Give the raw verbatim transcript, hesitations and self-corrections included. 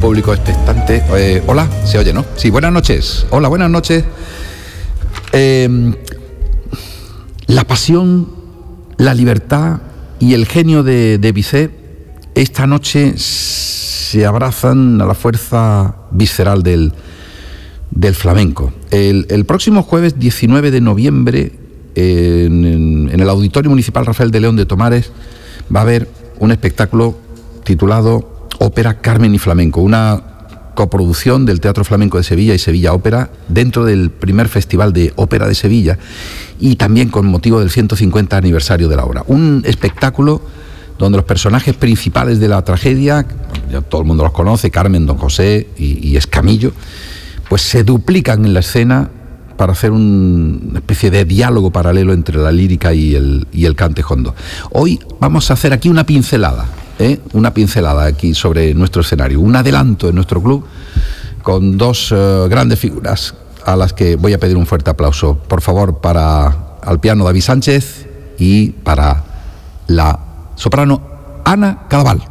público expectante. Eh, hola, se oye, ¿no? Sí, buenas noches. Hola, buenas noches. Eh, la pasión, la libertad y el genio de, de Bizet esta noche se abrazan a la fuerza visceral del, del flamenco. El, el próximo jueves diecinueve de noviembre, en, en, en el Auditorio Municipal Rafael de León de Tomares, va a haber un espectáculo titulado Ópera Carmen y Flamenco, una coproducción del Teatro Flamenco de Sevilla y Sevilla Ópera dentro del primer Festival de Ópera de Sevilla y también con motivo del ciento cincuenta aniversario de la obra. Un espectáculo donde los personajes principales de la tragedia, ya todo el mundo los conoce, Carmen, Don José y, y Escamillo, pues se duplican en la escena para hacer un, una especie de diálogo paralelo entre la lírica y el, y el cante jondo. Hoy vamos a hacer aquí una pincelada, ¿eh? una pincelada aquí sobre nuestro escenario, un adelanto en nuestro club con dos uh, grandes figuras a las que voy a pedir un fuerte aplauso. Por favor, para al piano David Sánchez y para la soprano Ana Cadaval.